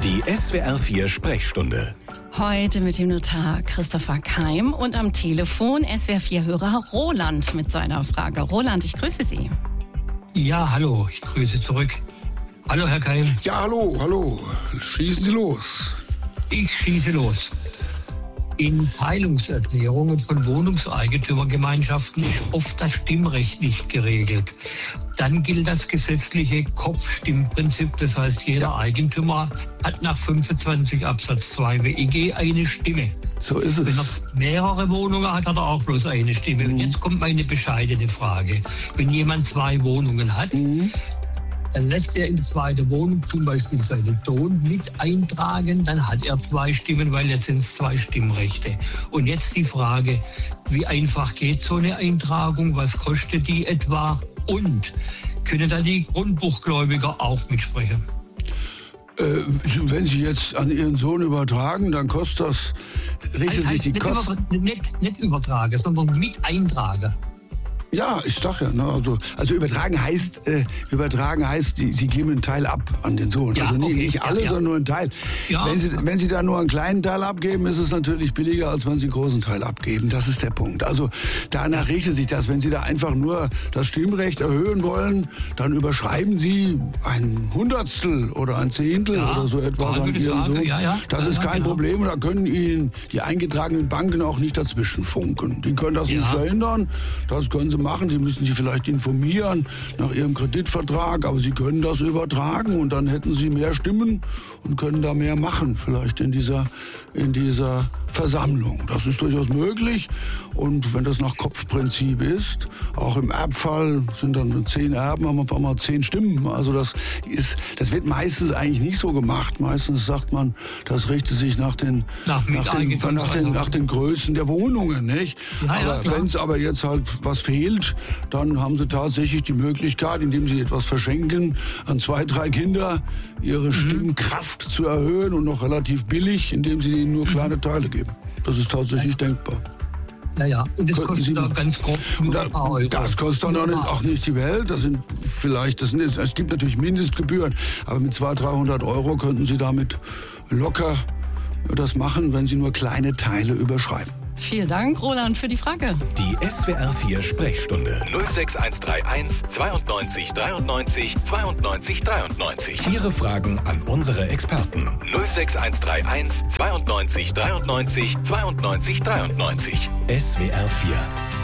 Die SWR 4 Sprechstunde. Heute mit dem Notar Christopher Keim und am Telefon SWR 4-Hörer Roland mit seiner Frage. Roland, ich grüße Sie. Ja, hallo, ich grüße zurück. Hallo, Herr Keim. Ja, hallo. Schießen Sie los. Ich schieße los. In Teilungserklärungen von Wohnungseigentümergemeinschaften ist oft das Stimmrecht nicht geregelt. Dann gilt das gesetzliche Kopfstimmprinzip. Das heißt, jeder Eigentümer hat nach 25 Absatz 2 WEG eine Stimme. So ist es. Wenn er mehrere Wohnungen hat, hat er auch bloß eine Stimme. Und jetzt kommt meine bescheidene Frage. Wenn jemand 2 Wohnungen hat, dann lässt er in die zweite Wohnung zum Beispiel seinen Ton mit eintragen, dann hat er 2 Stimmen, weil jetzt sind es 2 Stimmrechte. Und jetzt die Frage, wie einfach geht so eine Eintragung, was kostet die etwa und können da die Grundbuchgläubiger auch mitsprechen? Wenn Sie jetzt an Ihren Sohn übertragen, dann kostet das, richtet sich die Kosten... Nicht übertragen, sondern mit eintragen. Ja, ich sag ja, ne, also übertragen heißt, Sie geben einen Teil ab an den Sohn. Ja, also nicht okay, alle, ja. sondern nur einen Teil. Ja. Wenn Sie da nur einen kleinen Teil abgeben, ist es natürlich billiger, als wenn Sie einen großen Teil abgeben. Das ist der Punkt. Also danach richtet sich das. Wenn Sie da einfach nur das Stimmrecht erhöhen wollen, dann überschreiben Sie ein Hundertstel oder ein Zehntel oder so etwas an Ihren Sohn. Das ist kein Problem. Und da können Ihnen die eingetragenen Banken auch nicht dazwischen funken. Die können das nicht verhindern. Das können Sie machen. Sie müssen sich vielleicht informieren nach Ihrem Kreditvertrag, aber Sie können das übertragen und dann hätten Sie mehr Stimmen und können da mehr machen, vielleicht in dieser Versammlung. Das ist durchaus möglich und wenn das nach Kopfprinzip ist, auch im Erbfall sind dann 10 Erben, haben auf einmal 10 Stimmen. Also das wird meistens eigentlich nicht so gemacht. Meistens sagt man, das richtet sich nach den Größen der Wohnungen, nicht? Wenn es aber jetzt halt was fehlt, dann haben Sie tatsächlich die Möglichkeit, indem Sie etwas verschenken, an 2, 3 Kinder ihre Stimmkraft zu erhöhen und noch relativ billig, indem Sie ihnen nur kleine Teile geben. Das ist tatsächlich denkbar. Ja, und das kostet dann ganz grob ein paar Euro. Das kostet dann auch nicht die Welt. Es gibt natürlich Mindestgebühren, aber mit 200, 300 Euro könnten Sie damit locker das machen, wenn Sie nur kleine Teile überschreiben. Vielen Dank, Roland, für die Frage. Die SWR 4 Sprechstunde 06131 92 93 92 93. Ihre Fragen an unsere Experten 06131 92 93 92 93. SWR 4